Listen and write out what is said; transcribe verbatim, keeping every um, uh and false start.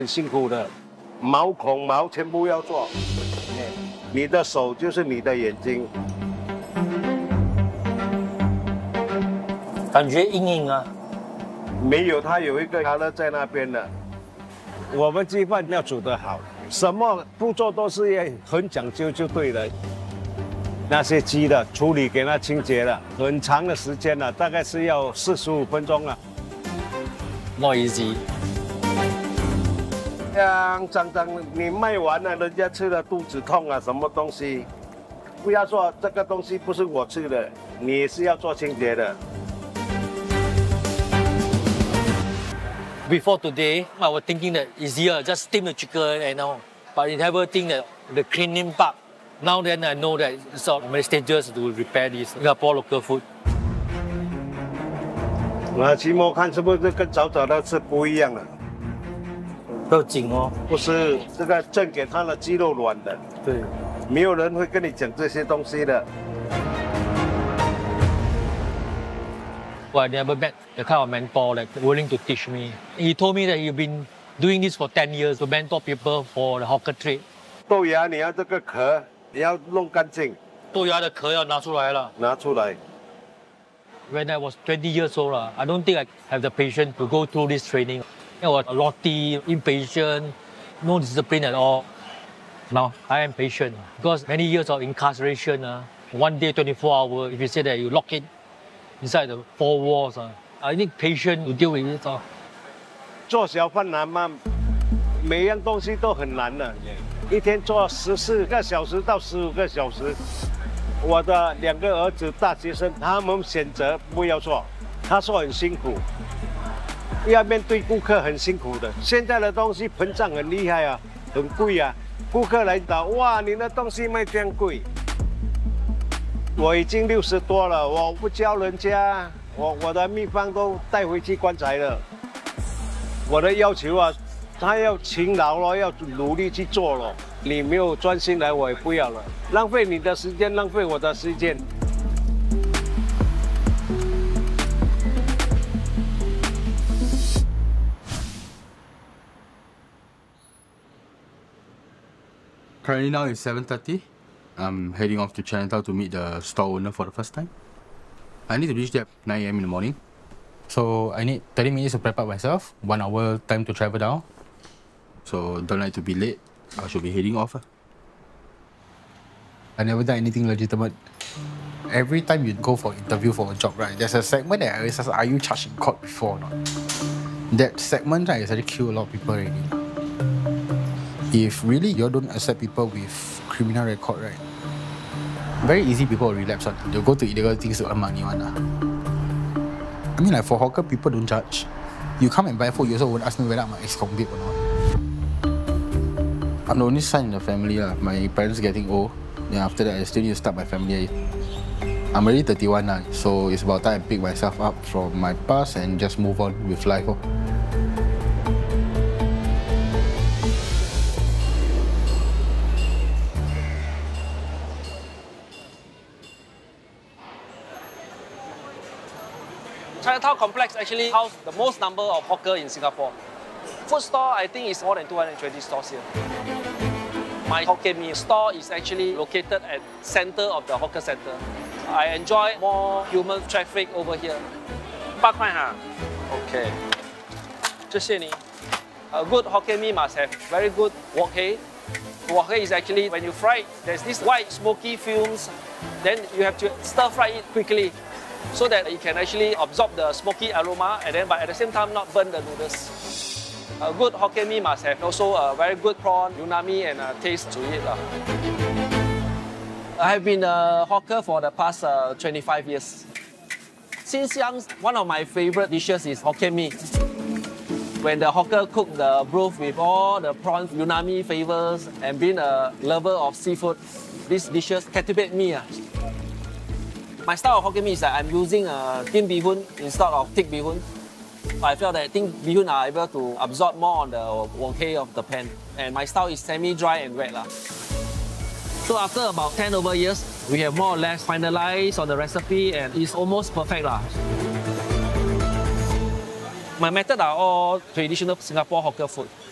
很辛苦的，毛孔毛全部要做。你的手就是你的眼睛， 感觉硬硬啊。 没有它有一个卡勒在那边的。我们鸡饭要煮得好，什么步骤都是要很讲究就对了。那些鸡的处理给它清洁了，很长的时间了，大概是要四十五分钟了。 Not easy。 脏脏脏，你卖完了，人家吃了肚子痛啊，什么东西？不要说这个东西不是我吃的，你是要做清洁的。 Before today, I was thinking that it's easier, just steam the chicken and all. But I never think that the cleaning part. Now then I know that it's not very dangerous to repair this Singapore local food. 那期末看是不是跟早早的是不一样的？ 不要紧哦， 不是这个正给他的鸡肉软的。 对， 没有人会跟你讲这些东西的。 Well, I never met the kind of mentor that willing to teach me. He told me that he's been doing this for ten years to mentor people for the hawker trade. 豆芽你要这个壳，你要弄干净。 豆芽的壳要拿出来了。 拿出来。 When I was twenty years old, I don't think I have the patience to go through this training. I was naughty, impatient, no discipline at all. Now I am patient because many years of incarceration, uh, one day, twenty-four hours, if you say that you lock it inside the four walls, uh, I need patience to deal with it. Uh. 做小贩难吗？每样东西都很难的，一天做十四个小时到十五个小时。我的两个儿子大学生，他们选择不要做，他说很辛苦。要面对顾客很辛苦的，现在的东西膨胀很厉害啊，很贵啊。顾客来找，哇，你的东西卖这样贵。我已经六十多了，我不教人家，我我的秘方都带回去棺材了。我的要求啊，他要勤劳咯，要努力去做咯。你没有专心来，我也不要了，浪费你的时间，浪费我的时间。 Currently now it's seven thirty. I'm heading off to Chinatown to meet the store owner for the first time. I need to reach there at nine A M in the morning. So I need thirty minutes to prep up myself, one hour time to travel down. So don't like to be late. I should be heading off. I never done anything legitimate. Every time you go for interview for a job, right, there's a segment that I always ask, are you charged in court before or not? That segment, right, has already killed a lot of people already. If really you don't accept people with criminal record, right, very easy people will relapse on. They'll go to illegal things to earn money one. I mean, like for hawker, people don't judge. You come and buy food, you also won't ask me whether I'm ex-convict or not. I'm the only son in the family. Uh. My parents getting old. Then after that, I still need to start my family. I'm already thirty-one now, so it's about time I pick myself up from my past and just move on with life. Oh. Chinatown complex actually houses the most number of hawker in Singapore. Food store, I think, is more than two hundred twenty stores here. My Hokkien Mee store is actually located at center of the hawker center. I enjoy more human traffic over here. 八块哈 Okay. 谢谢你 A good Hokkien Mee must have very good wok hei. Wok hei is actually when you fry it, there's this white smoky fumes. Then you have to stir fry it quickly, so that it can actually absorb the smoky aroma and then but at the same time not burn the noodles. A good Hokkien Mee must have also a very good prawn, unami and a taste to it. Uh. I have been a hawker for the past uh, twenty-five years. Since young, one of my favorite dishes is Hokkien Mee. When the hawker cook the broth with all the prawn, unami flavors and being a lover of seafood, these dishes captivate me. Uh. My style of Hokkien Mee is that I'm using a thin bee hoon instead of thick bee hoon. I felt that thin bee hoon are able to absorb more on the wok hei of the pan. And my style is semi-dry and wet. La. So after about ten over years, we have more or less finalized on the recipe and it's almost perfect. La. My methods are all traditional Singapore hawker food.